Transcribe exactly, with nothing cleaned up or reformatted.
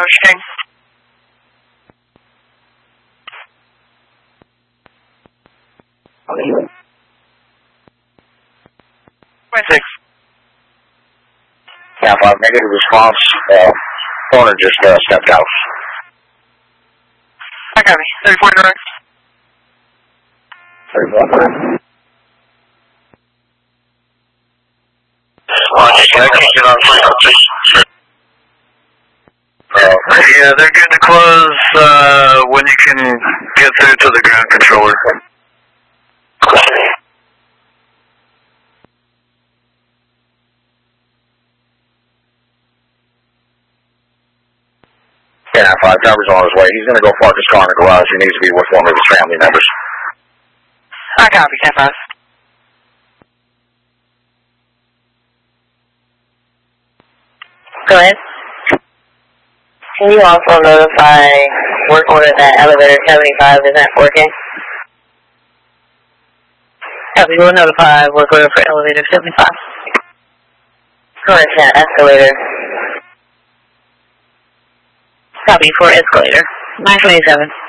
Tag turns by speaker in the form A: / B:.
A: Ocean King. twenty-six.
B: Yeah, five, negative response. Uh, owner just uh, stepped out.
A: I copy. thirty-four direct.
B: thirty-four direct.
C: Oh, I can't get on frequency. Uh, yeah, they're good to close uh, when you can get through to the ground controller.
B: Yeah, five, driver's on his way. He's going to go park his car in the garage. He needs to be with one of his family members.
A: I copy. ten five.
D: Go ahead. Can you also notify work order that elevator seventy-five isn't working? Copy, we'll notify work order for elevator seventy-five. Correct, yeah, escalator. Copy for escalator. nine twenty-seven.